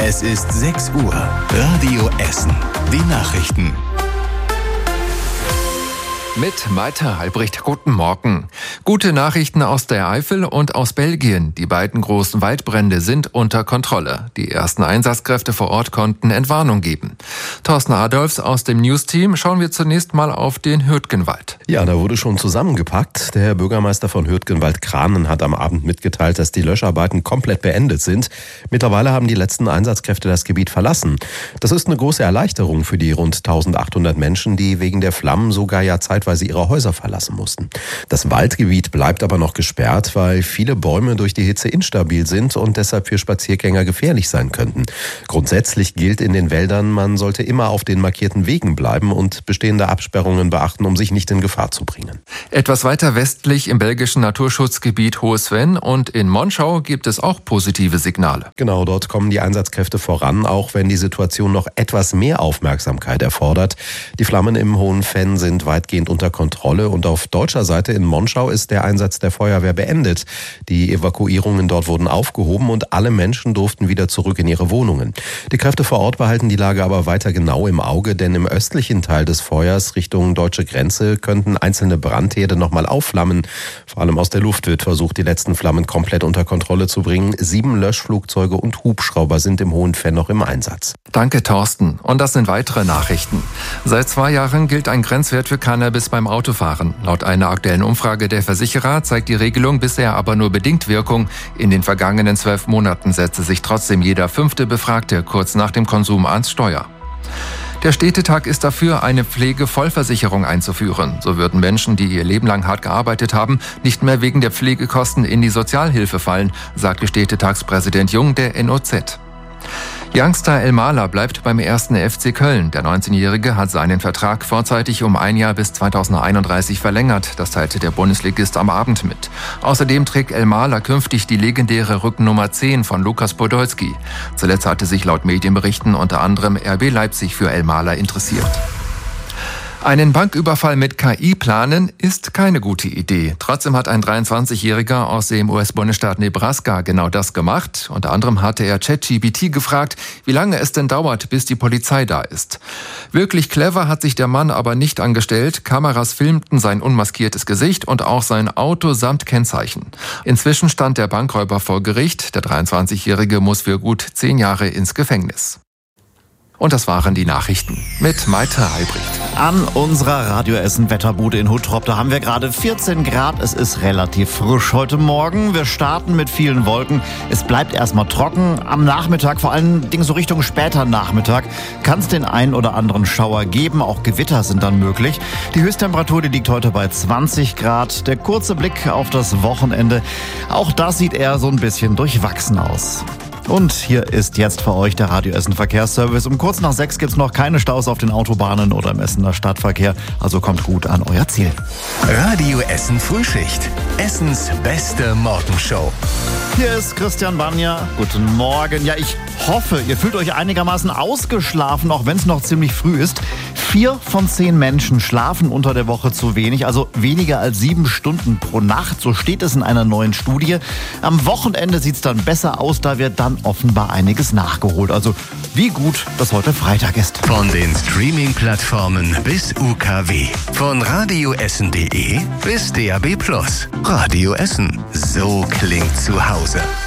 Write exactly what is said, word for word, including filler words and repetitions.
Es ist sechs Uhr. Radio Essen. Die Nachrichten. Mit Malte Albrecht, guten Morgen. Gute Nachrichten aus der Eifel und aus Belgien. Die beiden großen Waldbrände sind unter Kontrolle. Die ersten Einsatzkräfte vor Ort konnten Entwarnung geben. Thorsten Adolfs aus dem News-Team, schauen wir zunächst mal auf den Hürtgenwald. Ja, da wurde schon zusammengepackt. Der Herr Bürgermeister von Hürtgenwald-Kranen hat am Abend mitgeteilt, dass die Löscharbeiten komplett beendet sind. Mittlerweile haben die letzten Einsatzkräfte das Gebiet verlassen. Das ist eine große Erleichterung für die rund eintausendachthundert Menschen, die wegen der Flammen sogar ja zeitweise ihre Häuser verlassen mussten. Das Waldgebiet bleibt aber noch gesperrt, weil viele Bäume durch die Hitze instabil sind und deshalb für Spaziergänger gefährlich sein könnten. Grundsätzlich gilt in den Wäldern, man sollte immer auf den markierten Wegen bleiben und bestehende Absperrungen beachten, um sich nicht in Gefahr zu bringen. Etwas weiter westlich im belgischen Naturschutzgebiet Hohes Venn und in Monschau gibt es auch positive Signale. Genau, dort kommen die Einsatzkräfte voran, auch wenn die Situation noch etwas mehr Aufmerksamkeit erfordert. Die Flammen im Hohen Venn sind weitgehend unter Kontrolle und auf deutscher Seite in Monschau ist der Einsatz der Feuerwehr beendet. Die Evakuierungen dort wurden aufgehoben und alle Menschen durften wieder zurück in ihre Wohnungen. Die Kräfte vor Ort behalten die Lage aber weiter genau im Auge, denn im östlichen Teil des Feuers Richtung deutsche Grenze könnten einzelne Brandherde nochmal aufflammen. Vor allem aus der Luft wird versucht, die letzten Flammen komplett unter Kontrolle zu bringen. Sieben Löschflugzeuge und Hubschrauber sind im Hohen Venn noch im Einsatz. Danke, Thorsten. Und das sind weitere Nachrichten. Seit zwei Jahren gilt ein Grenzwert für Cannabis beim Autofahren. Laut einer aktuellen Umfrage der Versicherer zeigt die Regelung bisher aber nur bedingt Wirkung. In den vergangenen zwölf Monaten setzte sich trotzdem jeder fünfte Befragte kurz nach dem Konsum ans Steuer. Der Städtetag ist dafür, eine Pflegevollversicherung einzuführen. So würden Menschen, die ihr Leben lang hart gearbeitet haben, nicht mehr wegen der Pflegekosten in die Sozialhilfe fallen, sagte Städtetagspräsident Jung der N O Z. Youngster Elmalah bleibt beim ersten F C Köln. Der neunzehnjährige hat seinen Vertrag vorzeitig um ein Jahr bis zweitausendeinunddreißig verlängert. Das teilte der Bundesligist am Abend mit. Außerdem trägt Elmalah künftig die legendäre Rückennummer zehn von Lukas Podolski. Zuletzt hatte sich laut Medienberichten unter anderem R B Leipzig für Elmalah interessiert. Einen Banküberfall mit K I planen ist keine gute Idee. Trotzdem hat ein dreiundzwanzigjähriger aus dem U S-Bundesstaat Nebraska genau das gemacht. Unter anderem hatte er ChatGPT gefragt, wie lange es denn dauert, bis die Polizei da ist. Wirklich clever hat sich der Mann aber nicht angestellt. Kameras filmten sein unmaskiertes Gesicht und auch sein Auto samt Kennzeichen. Inzwischen stand der Bankräuber vor Gericht. Der dreiundzwanzigjährige muss für gut zehn Jahre ins Gefängnis. Und das waren die Nachrichten mit Malte Albrecht. An unserer Radio Essen Wetterbude in Huttrop, da haben wir gerade vierzehn Grad. Es ist relativ frisch heute Morgen. Wir starten mit vielen Wolken. Es bleibt erstmal trocken. Am Nachmittag, vor allen Dingen so Richtung später Nachmittag, kann es den einen oder anderen Schauer geben. Auch Gewitter sind dann möglich. Die Höchsttemperatur, die liegt heute bei zwanzig Grad. Der kurze Blick auf das Wochenende, auch das sieht eher so ein bisschen durchwachsen aus. Und hier ist jetzt für euch der Radio Essen Verkehrsservice. Um kurz nach sechs gibt's noch keine Staus auf den Autobahnen oder im Essener Stadtverkehr. Also kommt gut an euer Ziel. Radio Essen Frühschicht. Essens beste Morgenshow. Hier ist Christian Banja. Guten Morgen. Ja, ich hoffe, ihr fühlt euch einigermaßen ausgeschlafen, auch wenn es noch ziemlich früh ist. Vier von zehn Menschen schlafen unter der Woche zu wenig, also weniger als sieben Stunden pro Nacht. So steht es in einer neuen Studie. Am Wochenende sieht's dann besser aus, da wird dann offenbar einiges nachgeholt. Also wie gut, dass heute Freitag ist. Von den Streaming-Plattformen bis U K W. Von radioessen punkt de bis D A B plus. Radio Essen. So klingt zu Hause.